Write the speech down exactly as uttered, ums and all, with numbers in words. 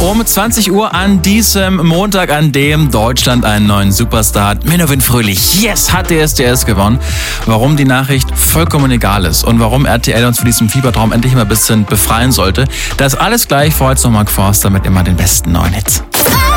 Um zwanzig Uhr an diesem Montag, an dem Deutschland einen neuen Superstar hat. Menno Fröhlich, yes, hat D S D S gewonnen. Warum die Nachricht vollkommen egal ist und warum R T L uns von diesem Fiebertraum endlich mal ein bisschen befreien sollte, das alles gleich. Vorher jetzt noch Mark Forster mit immer den besten neuen Hits.